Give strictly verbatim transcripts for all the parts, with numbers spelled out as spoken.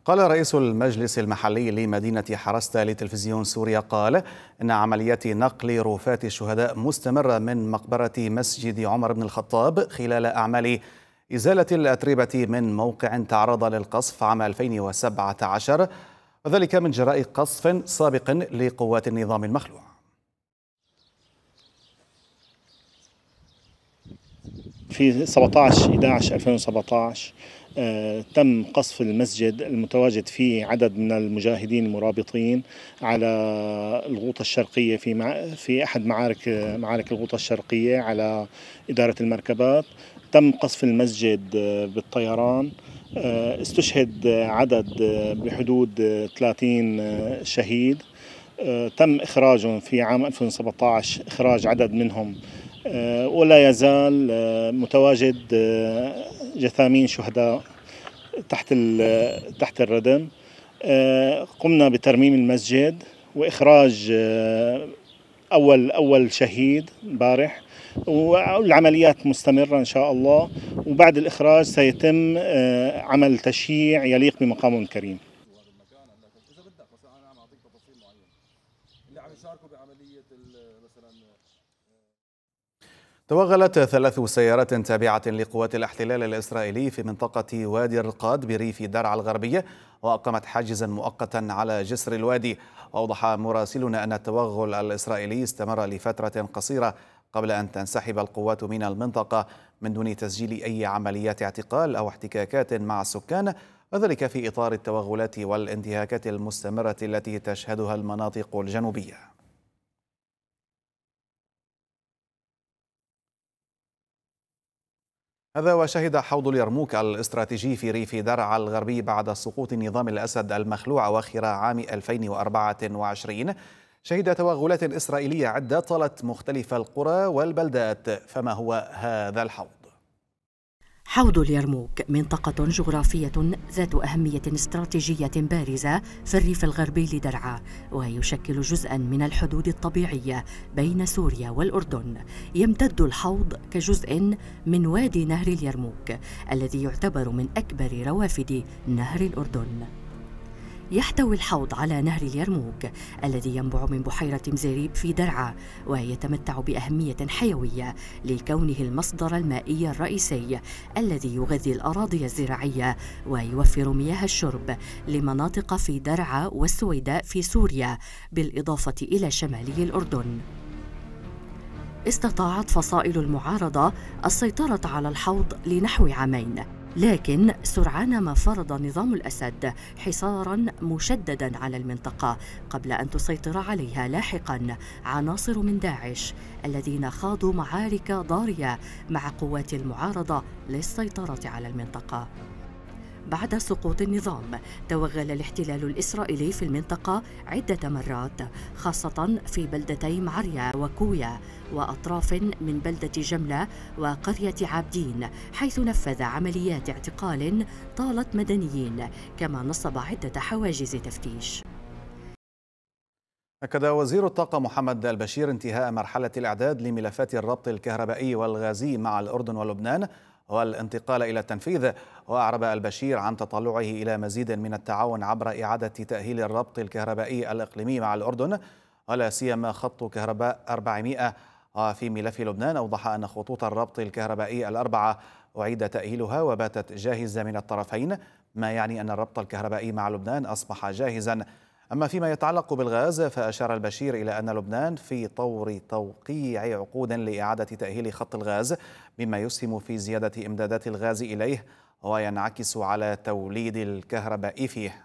قال رئيس المجلس المحلي لمدينة حرستا لتلفزيون سوريا قال إن عمليات نقل رفات الشهداء مستمرة من مقبرة مسجد عمر بن الخطاب خلال أعمال إزالة الأتربة من موقع تعرض للقصف عام ألفين وسبعة عشر، وذلك من جراء قصف سابق لقوات النظام المخلوع. في سبعة عشر أحد عشر ألفين وسبعة عشر آه تم قصف المسجد المتواجد فيه عدد من المجاهدين المرابطين على الغوطة الشرقية في مع في أحد معارك معارك الغوطة الشرقية على إدارة المركبات. تم قصف المسجد آه بالطيران. آه استشهد عدد آه بحدود آه ثلاثين آه شهيد. آه تم إخراجهم في عام ألفين وسبعة عشر، إخراج عدد منهم، ولا يزال متواجد جثامين شهداء تحت تحت الردم. قمنا بترميم المسجد وإخراج أول أول شهيد امبارح، والعمليات مستمرة إن شاء الله، وبعد الإخراج سيتم عمل تشييع يليق بمقامهم الكريم. توغلت ثلاث سيارات تابعة لقوات الاحتلال الإسرائيلي في منطقة وادي الرقاد بريف درعا الغربية، وأقامت حاجزا مؤقتا على جسر الوادي. وأوضح مراسلنا أن التوغل الإسرائيلي استمر لفترة قصيرة قبل أن تنسحب القوات من المنطقة من دون تسجيل أي عمليات اعتقال أو احتكاكات مع السكان، وذلك في إطار التوغلات والانتهاكات المستمرة التي تشهدها المناطق الجنوبية. هذا وشهد حوض اليرموك الاستراتيجي في ريف درعا الغربي بعد سقوط نظام الأسد المخلوع أواخر عام ألفين وأربعة وعشرين شهد توغلات إسرائيلية عدة طالت مختلف القرى والبلدات. فما هو هذا الحوض؟ حوض اليرموك منطقة جغرافية ذات أهمية استراتيجية بارزة في الريف الغربي لدرعا، ويشكل جزءاً من الحدود الطبيعية بين سوريا والأردن. يمتد الحوض كجزء من وادي نهر اليرموك الذي يعتبر من أكبر روافد نهر الأردن. يحتوي الحوض على نهر اليرموك الذي ينبع من بحيرة مزيريب في درعا، ويتمتع بأهمية حيوية لكونه المصدر المائي الرئيسي الذي يغذي الأراضي الزراعية ويوفر مياه الشرب لمناطق في درعا والسويداء في سوريا، بالإضافة إلى شمالي الأردن. استطاعت فصائل المعارضة السيطرة على الحوض لنحو عامين، لكن سرعان ما فرض نظام الأسد حصاراً مشدداً على المنطقة قبل أن تسيطر عليها لاحقاً عناصر من داعش الذين خاضوا معارك ضارية مع قوات المعارضة للسيطرة على المنطقة. بعد سقوط النظام توغل الاحتلال الإسرائيلي في المنطقة عدة مرات، خاصة في بلدتي معريا وكويا وأطراف من بلدة جملة وقرية عابدين، حيث نفذ عمليات اعتقال طالت مدنيين، كما نصب عدة حواجز تفتيش. أكد وزير الطاقة محمد البشير انتهاء مرحلة الإعداد لملفات الربط الكهربائي والغازي مع الأردن ولبنان والانتقال إلى التنفيذ. وأعرب البشير عن تطلعه إلى مزيد من التعاون عبر إعادة تأهيل الربط الكهربائي الإقليمي مع الأردن، ولا سيما خط كهرباء أربعمائة. وفي ملف لبنان أوضح أن خطوط الربط الكهربائي الأربعة أعيد تأهيلها وباتت جاهزة من الطرفين، ما يعني أن الربط الكهربائي مع لبنان أصبح جاهزا. أما فيما يتعلق بالغاز فأشار البشير إلى أن لبنان في طور توقيع عقود لإعادة تأهيل خط الغاز، مما يسهم في زيادة إمدادات الغاز إليه وينعكس على توليد الكهرباء فيه.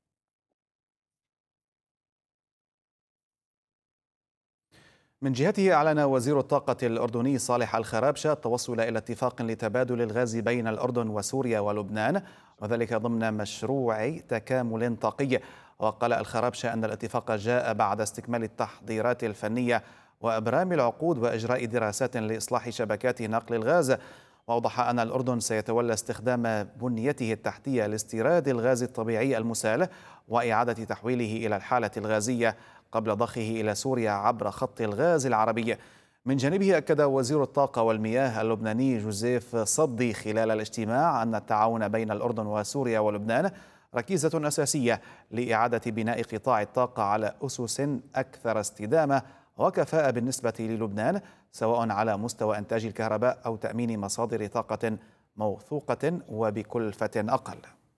من جهته أعلن وزير الطاقة الأردني صالح الخرابشة التوصل إلى اتفاق لتبادل الغاز بين الأردن وسوريا ولبنان، وذلك ضمن مشروع تكامل طاقي. وقال الخرابشة أن الاتفاق جاء بعد استكمال التحضيرات الفنية وإبرام العقود وإجراء دراسات لإصلاح شبكات نقل الغاز. وأوضح أن الأردن سيتولى استخدام بنيته التحتية لاستيراد الغاز الطبيعي المسال وإعادة تحويله إلى الحالة الغازية قبل ضخه إلى سوريا عبر خط الغاز العربي. من جانبه أكد وزير الطاقة والمياه اللبناني جوزيف صدي خلال الاجتماع أن التعاون بين الأردن وسوريا ولبنان ركيزة أساسية لإعادة بناء قطاع الطاقة على أسس أكثر استدامة وكفاءة بالنسبة للبنان، سواء على مستوى إنتاج الكهرباء أو تأمين مصادر طاقة موثوقة وبكلفة أقل.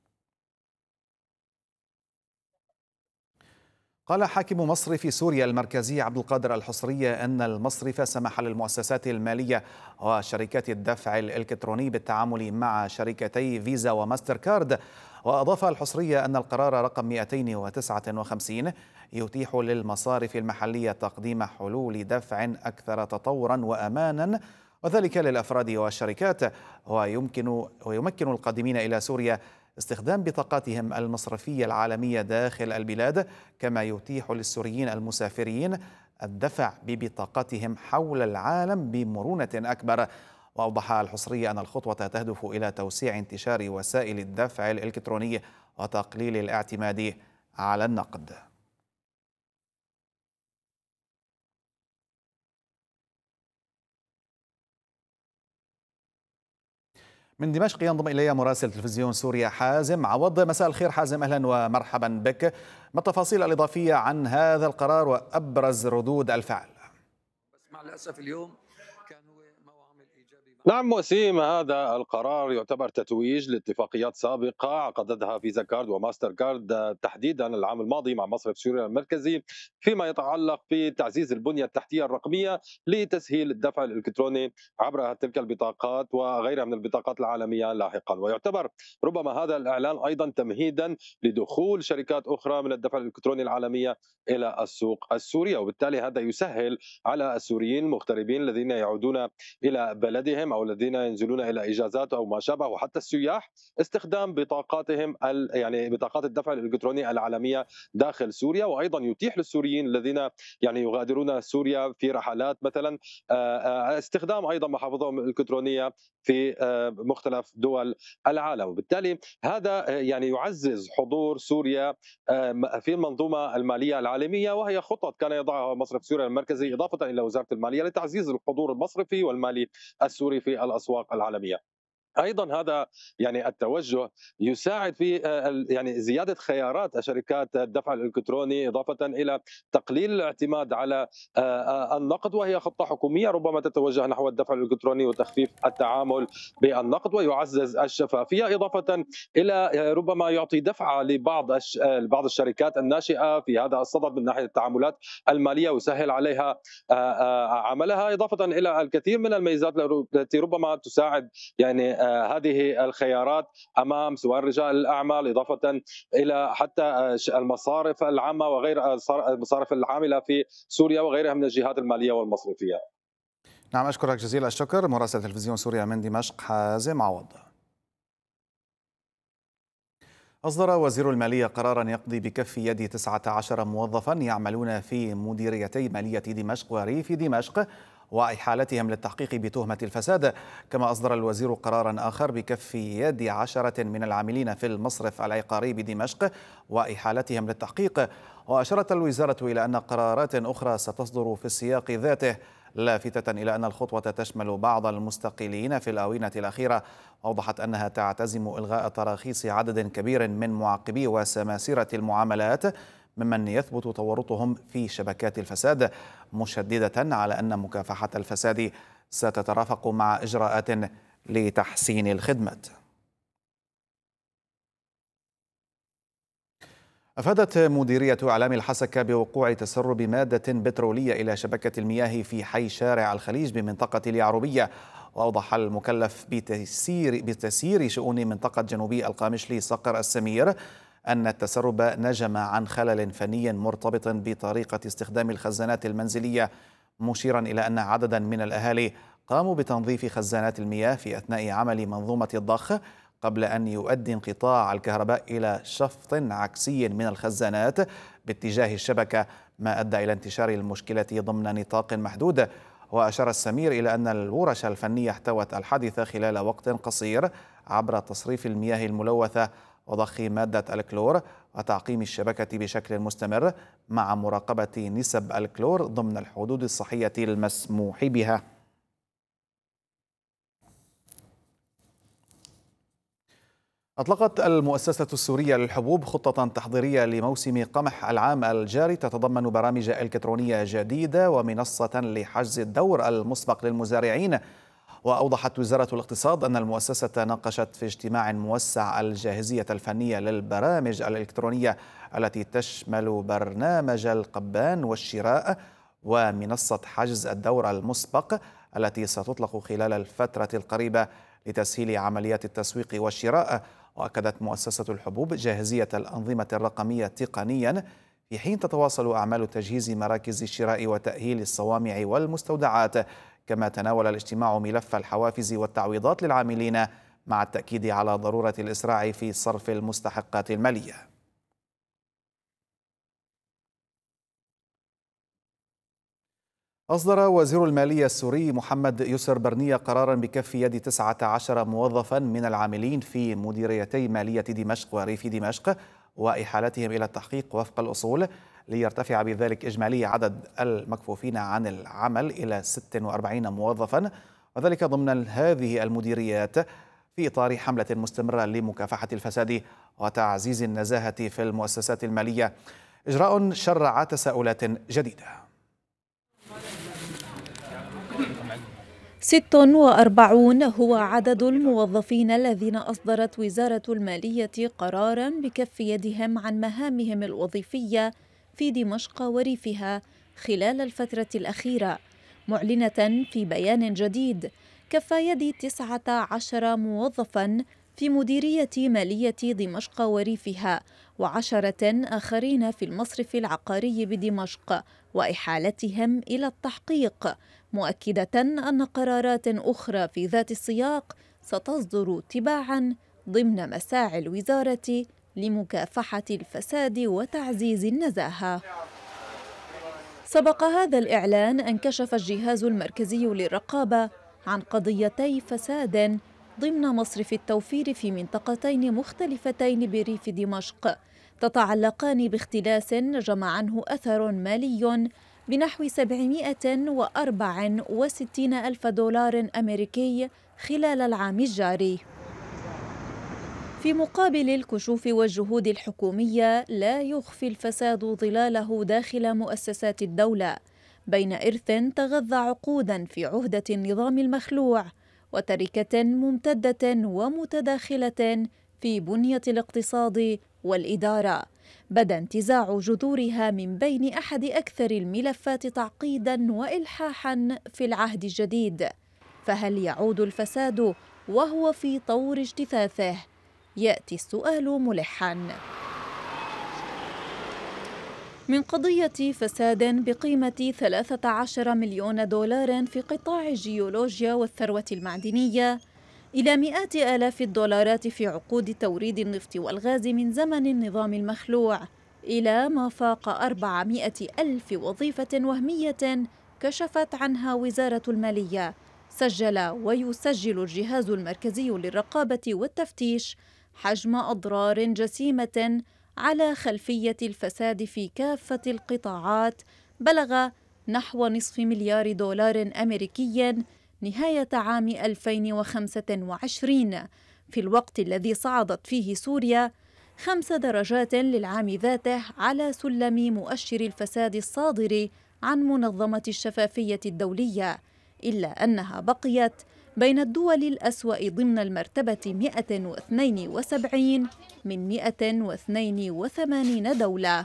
قال حاكم مصرف سوريا المركزي عبد القادر الحصري أن المصرف سمح للمؤسسات المالية وشركات الدفع الإلكتروني بالتعامل مع شركتي فيزا وماستر كارد. وأضاف الحصري أن القرار رقم مئتين وتسعة وخمسين يتيح للمصارف المحلية تقديم حلول دفع أكثر تطورا وأمانا، وذلك للأفراد والشركات، ويمكن ويمكن القادمين إلى سوريا استخدام بطاقاتهم المصرفية العالمية داخل البلاد، كما يتيح للسوريين المسافرين الدفع ببطاقاتهم حول العالم بمرونة أكبر. وأوضح الحصري أن الخطوة تهدف إلى توسيع انتشار وسائل الدفع الإلكتروني وتقليل الاعتماد على النقد. من دمشق ينضم إلي مراسل تلفزيون سوريا حازم عوض. مساء الخير حازم، أهلا ومرحبا بك. ما التفاصيل الإضافية عن هذا القرار وأبرز ردود الفعل؟ بس مع الأسف اليوم كان هو موعد إيجابي. نعم وسيم، هذا القرار يعتبر تتويج لاتفاقيات سابقة عقدتها فيزا كارد وماستر كارد تحديدا العام الماضي مع مصرف سوريا المركزي فيما يتعلق بتعزيز البنية التحتية الرقمية لتسهيل الدفع الإلكتروني عبر تلك البطاقات وغيرها من البطاقات العالمية لاحقا. ويعتبر ربما هذا الإعلان أيضا تمهيدا لدخول شركات أخرى من الدفع الإلكتروني العالمية إلى السوق السورية، وبالتالي هذا يسهل على السوريين المغتربين الذين يعودون إلى بلدهم أو الذين ينزلون إلى إجازات أو ما شابه، وحتى السياح استخدام بطاقاتهم يعني بطاقات الدفع الإلكتروني العالمية داخل سوريا. وأيضا يتيح للسوريين الذين يعني يغادرون سوريا في رحلات مثلا استخدام أيضا محافظهم الإلكترونية في مختلف دول العالم. وبالتالي هذا يعني يعزز حضور سوريا في المنظومة المالية العالمية، وهي خطط كان يضعها مصرف سوريا المركزي إضافة إلى وزارة المالية لتعزيز الحضور المصرفي والمالي السوري في الأسواق العالمية. ايضا هذا يعني التوجه يساعد في يعني زياده خيارات شركات الدفع الالكتروني اضافه الى تقليل الاعتماد على النقد، وهي خطه حكوميه ربما تتوجه نحو الدفع الالكتروني وتخفيف التعامل بالنقد، ويعزز الشفافيه اضافه الى ربما يعطي دفعه لبعض بعض الشركات الناشئه في هذا الصدد من ناحيه التعاملات الماليه ويسهل عليها عملها، اضافه الى الكثير من الميزات التي ربما تساعد يعني هذه الخيارات امام سواء رجال الاعمال اضافه الى حتى المصارف العامه وغير المصارف العامله في سوريا وغيرها من الجهات الماليه والمصرفيه. نعم، اشكرك جزيل الشكر مراسل تلفزيون سوريا من دمشق حازم عوض. أصدر وزير المالية قرارا يقضي بكف يد تسعة عشر موظفا يعملون في مديريتي مالية دمشق وريف دمشق وإحالتهم للتحقيق بتهمة الفساد. كما أصدر الوزير قرارا آخر بكف يد عشرة من العاملين في المصرف العقاري بدمشق وإحالتهم للتحقيق. وأشارت الوزارة إلى أن قرارات أخرى ستصدر في السياق ذاته، لافتة إلى أن الخطوة تشمل بعض المستقيلين في الآونة الأخيرة. أوضحت أنها تعتزم إلغاء تراخيص عدد كبير من معقبي وسماسرة المعاملات ممن يثبت تورطهم في شبكات الفساد، مشددة على أن مكافحة الفساد ستترافق مع إجراءات لتحسين الخدمات. أفادت مديرية إعلام الحسكة بوقوع تسرب مادة بترولية إلى شبكة المياه في حي شارع الخليج بمنطقة اليعربية. وأوضح المكلف بتسيير, بتسيير شؤون منطقة جنوبي القامشلي صقر السمير أن التسرب نجم عن خلل فني مرتبط بطريقة استخدام الخزانات المنزلية، مشيرا إلى أن عددا من الأهالي قاموا بتنظيف خزانات المياه في أثناء عمل منظومة الضخ قبل أن يؤدي انقطاع الكهرباء إلى شفط عكسي من الخزانات باتجاه الشبكة، ما أدى إلى انتشار المشكلة ضمن نطاق محدود. وأشار السمير إلى أن الورش الفنية احتوت الحادث خلال وقت قصير عبر تصريف المياه الملوثة وضخ مادة الكلور وتعقيم الشبكة بشكل مستمر مع مراقبة نسب الكلور ضمن الحدود الصحية المسموح بها. أطلقت المؤسسة السورية للحبوب خطة تحضيرية لموسم قمح العام الجاري تتضمن برامج إلكترونية جديدة ومنصة لحجز الدور المسبق للمزارعين. وأوضحت وزارة الاقتصاد أن المؤسسة ناقشت في اجتماع موسع الجاهزية الفنية للبرامج الإلكترونية التي تشمل برنامج القبان والشراء ومنصة حجز الدور المسبق التي ستطلق خلال الفترة القريبة لتسهيل عمليات التسويق والشراء. وأكدت مؤسسة الحبوب جاهزية الأنظمة الرقمية تقنيا في حين تتواصل أعمال تجهيز مراكز الشراء وتأهيل الصوامع والمستودعات. كما تناول الاجتماع ملف الحوافز والتعويضات للعاملين مع التأكيد على ضرورة الإسراع في صرف المستحقات المالية. أصدر وزير المالية السوري محمد يسر برنية قرارا بكف يد تسعة عشر موظفا من العاملين في مديريتي مالية دمشق وريف دمشق وإحالتهم إلى التحقيق وفق الأصول، ليرتفع بذلك إجمالي عدد المكفوفين عن العمل إلى ستة وأربعين موظفا، وذلك ضمن هذه المديريات في إطار حملة مستمرة لمكافحة الفساد وتعزيز النزاهة في المؤسسات المالية. إجراء شرع تساؤلات جديدة. ست وأربعون هو عدد الموظفين الذين أصدرت وزارة المالية قراراً بكف يدهم عن مهامهم الوظيفية في دمشق وريفها خلال الفترة الأخيرة، معلنة في بيان جديد كف يد تسعة عشر موظفاً في مديرية مالية دمشق وريفها وعشرة آخرين في المصرف العقاري بدمشق وإحالتهم إلى التحقيق، مؤكدة أن قرارات أخرى في ذات السياق ستصدر تباعاً ضمن مساعي الوزارة لمكافحة الفساد وتعزيز النزاهة. سبق هذا الإعلان أن كشف الجهاز المركزي للرقابة عن قضيتي فساد ضمن مصرف التوفير في منطقتين مختلفتين بريف دمشق تتعلقان باختلاس جمع عنه أثر مالي بنحو سبعمائة وأربعة وستين ألف دولار أمريكي خلال العام الجاري. في مقابل الكشوف والجهود الحكومية لا يخفي الفساد ظلاله داخل مؤسسات الدولة، بين إرث تغذى عقوداً في عهدة النظام المخلوع وتركة ممتدة ومتداخلة في بنية الاقتصاد والإدارة، بدا انتزاع جذورها من بين أحد أكثر الملفات تعقيداً وإلحاحاً في العهد الجديد. فهل يعود الفساد وهو في طور اجتثاثه؟ يأتي السؤال ملحاً. من قضية فساد بقيمة ثلاثة عشر مليون دولار في قطاع الجيولوجيا والثروة المعدنية إلى مئات آلاف الدولارات في عقود توريد النفط والغاز من زمن النظام المخلوع، إلى ما فاق أربعمائة ألف وظيفة وهمية كشفت عنها وزارة المالية، سجل ويسجل الجهاز المركزي للرقابة والتفتيش حجم أضرار جسيمة على خلفية الفساد في كافة القطاعات بلغ نحو نصف مليار دولار أمريكي نهاية عام ألفين وخمسة وعشرين، في الوقت الذي صعدت فيه سوريا خمس درجات للعام ذاته على سلم مؤشر الفساد الصادر عن منظمة الشفافية الدولية، إلا أنها بقيت بين الدول الأسوأ ضمن المرتبة مئة واثنين وسبعين من مئة واثنين وثمانين دولة.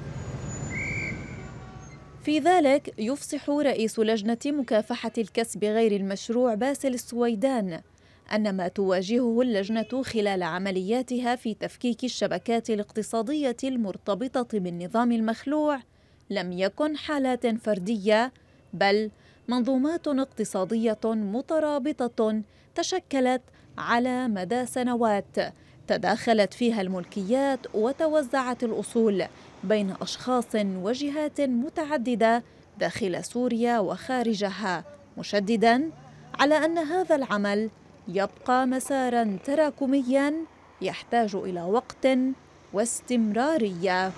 في ذلك يفصح رئيس لجنة مكافحة الكسب غير المشروع باسل السويدان أن ما تواجهه اللجنة خلال عملياتها في تفكيك الشبكات الاقتصادية المرتبطة بالنظام المخلوع لم يكن حالات فردية، بل منظومات اقتصادية مترابطة تشكلت على مدى سنوات تداخلت فيها الملكيات وتوزعت الأصول بين أشخاص وجهات متعددة داخل سوريا وخارجها، مشدداً على أن هذا العمل يبقى مساراً تراكمياً يحتاج إلى وقت واستمرارية.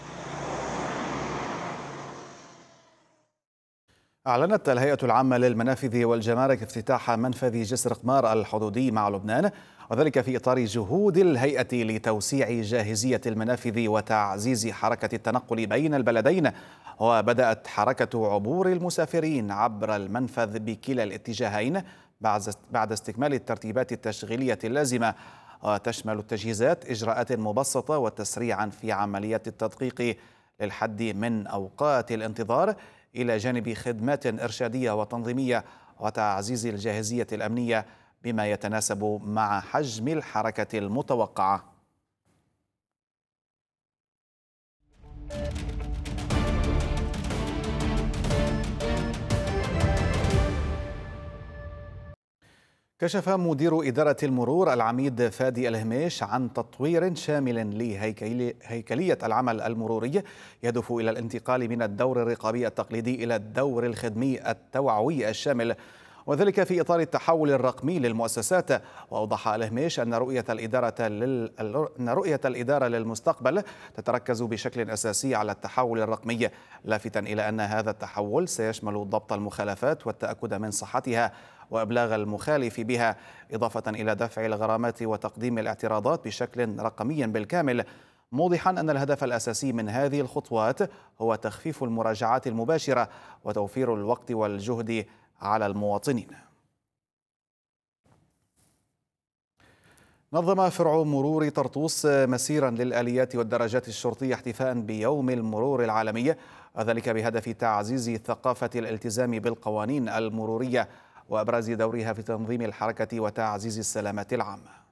أعلنت الهيئة العامة للمنافذ والجمارك افتتاح منفذ جسر قمار الحدودي مع لبنان، وذلك في إطار جهود الهيئة لتوسيع جاهزية المنافذ وتعزيز حركة التنقل بين البلدين. وبدأت حركة عبور المسافرين عبر المنفذ بكلا الاتجاهين بعد استكمال الترتيبات التشغيلية اللازمة، وتشمل التجهيزات إجراءات مبسطة وتسريعا في عمليات التدقيق للحد من أوقات الانتظار، إلى جانب خدمات إرشادية وتنظيمية وتعزيز الجاهزية الأمنية بما يتناسب مع حجم الحركة المتوقعة. كشف مدير إدارة المرور العميد فادي الهميش عن تطوير شامل لهيكلية العمل المروري يهدف إلى الانتقال من الدور الرقابي التقليدي إلى الدور الخدمي التوعوي الشامل، وذلك في إطار التحول الرقمي للمؤسسات. وأوضح الهميش أن رؤية الإدارة لل... أن رؤية الإدارة للمستقبل تتركز بشكل أساسي على التحول الرقمي، لافتا إلى أن هذا التحول سيشمل ضبط المخالفات والتأكد من صحتها وإبلاغ المخالف بها، إضافة إلى دفع الغرامات وتقديم الاعتراضات بشكل رقمي بالكامل، موضحا أن الهدف الأساسي من هذه الخطوات هو تخفيف المراجعات المباشرة وتوفير الوقت والجهد على المواطنين. نظم فرع مرور طرطوس مسيرا للآليات والدراجات الشرطية احتفاء بيوم المرور العالمي، وذلك بهدف تعزيز ثقافة الالتزام بالقوانين المرورية وأبراز دورها في تنظيم الحركة وتعزيز السلامة العامة.